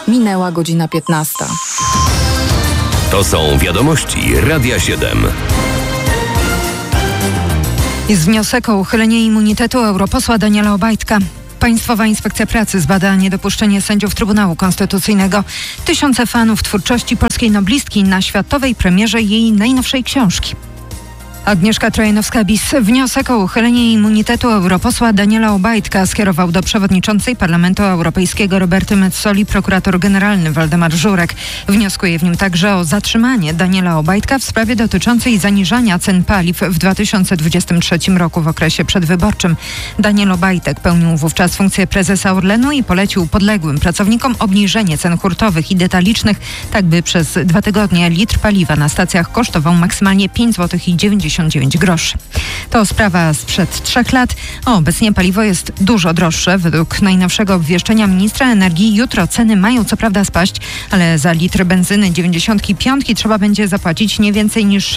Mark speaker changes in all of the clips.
Speaker 1: Minęła godzina 15.
Speaker 2: To są wiadomości Radia 7.
Speaker 3: Jest wniosek o uchylenie immunitetu europosła Daniela Obajtka. Państwowa Inspekcja Pracy zbada niedopuszczenie sędziów Trybunału Konstytucyjnego. Tysiące fanów twórczości polskiej noblistki na światowej premierze jej najnowszej książki. Agnieszka Trojanowska-Bis wniosek o uchylenie immunitetu europosła Daniela Obajtka skierował do przewodniczącej Parlamentu Europejskiego Roberty Metzoli prokurator generalny Waldemar Żurek. Wnioskuje w nim także o zatrzymanie Daniela Obajtka w sprawie dotyczącej zaniżania cen paliw w 2023 roku w okresie przedwyborczym. Daniel Obajtek pełnił wówczas funkcję prezesa Orlenu i polecił podległym pracownikom obniżenie cen hurtowych i detalicznych, tak by przez 2 tygodnie litr paliwa na stacjach kosztował maksymalnie 5,99 zł. To sprawa sprzed 3 lat. Obecnie paliwo jest dużo droższe. Według najnowszego obwieszczenia ministra energii jutro ceny mają co prawda spaść, ale za litr benzyny 95 trzeba będzie zapłacić nie więcej niż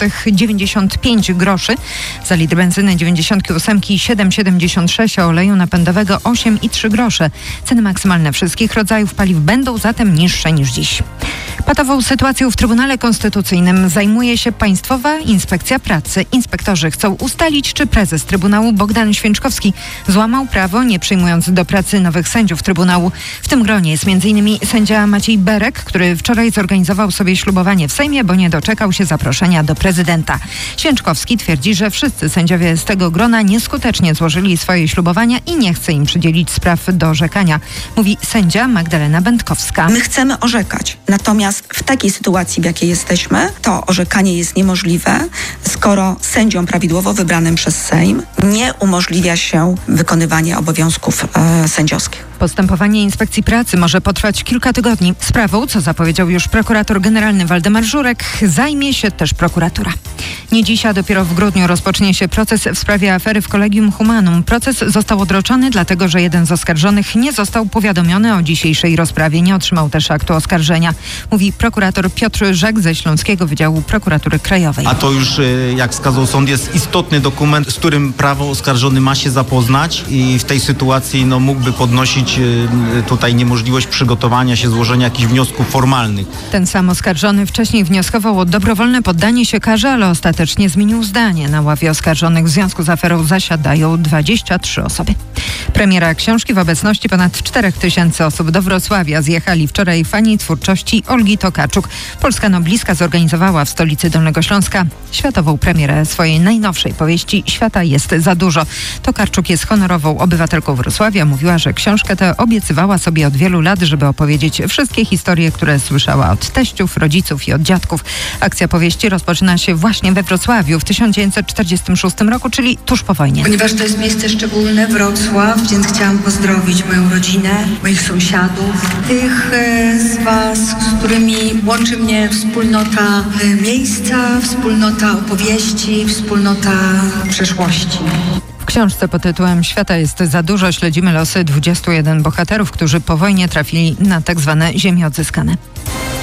Speaker 3: 6,95 zł. Za litr benzyny 98 7,76, a oleju napędowego 8,3 grosze. Ceny maksymalne wszystkich rodzajów paliw będą zatem niższe niż dziś. Patową sytuacją w Trybunale Konstytucyjnym zajmuje się Państwowa Inspekcja Pracy. Inspektorzy chcą ustalić, czy prezes Trybunału Bogdan Święczkowski złamał prawo, nie przyjmując do pracy nowych sędziów Trybunału. W tym gronie jest m.in. sędzia Maciej Berek, który wczoraj zorganizował sobie ślubowanie w Sejmie, bo nie doczekał się zaproszenia do prezydenta. Święczkowski twierdzi, że wszyscy sędziowie z tego grona nieskutecznie złożyli swoje ślubowania i nie chce im przydzielić spraw do orzekania, mówi sędzia Magdalena Będkowska.
Speaker 4: My chcemy orzekać, natomiast w takiej sytuacji, w jakiej jesteśmy, to orzekanie jest niemożliwe, skoro sędziom prawidłowo wybranym przez Sejm nie umożliwia się wykonywanie obowiązków sędziowskich.
Speaker 3: Postępowanie Inspekcji Pracy może potrwać kilka tygodni. Sprawą, co zapowiedział już prokurator generalny Waldemar Żurek, zajmie się też prokuratura. Nie dziś, a dopiero w grudniu rozpocznie się proces w sprawie afery w Collegium Humanum. Proces został odroczony, dlatego że jeden z oskarżonych nie został powiadomiony o dzisiejszej rozprawie. Nie otrzymał też aktu oskarżenia, mówi prokurator Piotr Rzek ze Śląskiego Wydziału Prokuratury Krajowej.
Speaker 5: A to już, jak wskazał sąd, jest istotny dokument, z którym prawo oskarżony ma się zapoznać i w tej sytuacji mógłby podnosić tutaj niemożliwość przygotowania się, złożenia jakichś wniosków formalnych.
Speaker 3: Ten sam oskarżony wcześniej wnioskował o dobrowolne poddanie się karze, ale ostatecznie zmienił zdanie. Na ławie oskarżonych w związku z aferą zasiadają 23 osoby. Premiera książki w obecności ponad 4000 osób. Do Wrocławia zjechali wczoraj fani twórczości Olgi Tokarczuk. Polska noblistka zorganizowała w stolicy Dolnego Śląska światową premierę swojej najnowszej powieści Świata jest za dużo. Tokarczuk jest honorową obywatelką Wrocławia. Mówiła, że książkę tę obiecywała sobie od wielu lat, żeby opowiedzieć wszystkie historie, które słyszała od teściów, rodziców i od dziadków. Akcja powieści rozpoczyna się właśnie we Wrocławiu w 1946 roku, czyli tuż po wojnie.
Speaker 6: Ponieważ to jest miejsce szczególne, Wrocław, więc chciałam pozdrowić moją rodzinę, moich sąsiadów, tych z Was, z którymi łączy mnie wspólnota miejsca, wspólnota opowieści, wspólnota przeszłości.
Speaker 3: W książce pod tytułem Świata jest za dużo śledzimy losy 21 bohaterów, którzy po wojnie trafili na tak zwane ziemie odzyskane.